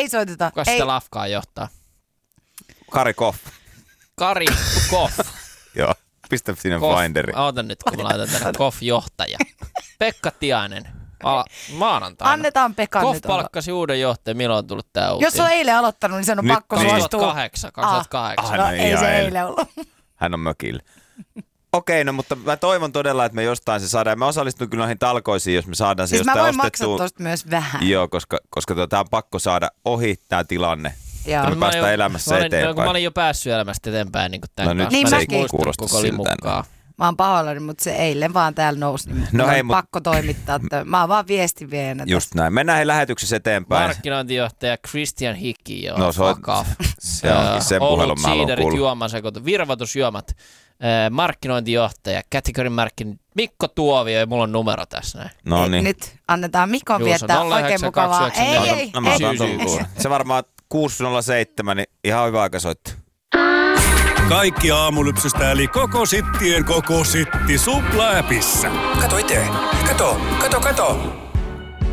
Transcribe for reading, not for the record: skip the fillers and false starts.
Ei soiteta. Kuka sitä lafkaa johtaa? Kari Koff. Kari Koff. Joo, pistä sinne Finderi. Ootan nyt, kun mä laitan tänne Koff-johtaja. Pekka Tiainen. Maanantaina. Annetaan Pekan Koff nyt olla. palkkasi uuden johtajan. Milloin on tullut tää uutinen? Jos on eilen aloittanut, niin sen on Nyt pakko suostua. 2008. No ei se eilen ollut. Hän on mökillä. Okei, no mutta mä toivon todella, että me jostain se saadaan. Mä osallistun kyllä noihin talkoisiin, jos me saadaan se siis jostain mä voin ostettua. maksaa tosta myös vähän. Joo, koska tää on pakko saada ohi tää tilanne. Joo. Että me päästään elämässä eteenpäin. Mä olin jo päässyt elämästä eteenpäin niin tämän kanssa. Niin Mä mäkin. en muista Kuulosti koko siltä. limukkaa. Mä oon pahoillani, mutta se eilen vaan täällä nousi. Niin No hei, pakko toimittaa. Mä oon vaan viestinviejänä. Just näin. Mennään lähetyksessä eteenpäin. Markkinointijohtaja Christian Hickey, joo. No, se onkin sen puhelun mä haluan kuulla. juomasekoitu, virvoitusjuomat. Markkinointijohtaja, category-markkinointi, Mikko Tuovio, ja mulla on numero tässä näin. No niin. Nyt annetaan Mikon Juuso, viettää oikein mukavaa. 0924. Ei. No mä otan ton kuulen. Se varmaan 607, niin ihan hyvä aika soittaa. Kaikki aamulypsystä eli koko sittien koko sitti Supla-äpissä. Kato itse. Kato.